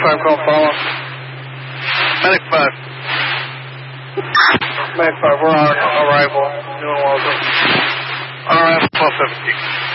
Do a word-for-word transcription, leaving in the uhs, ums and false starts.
five, call follow. Medic five. Medic five, we're on arrival. New and welcome. On arrival, twelve seventeen.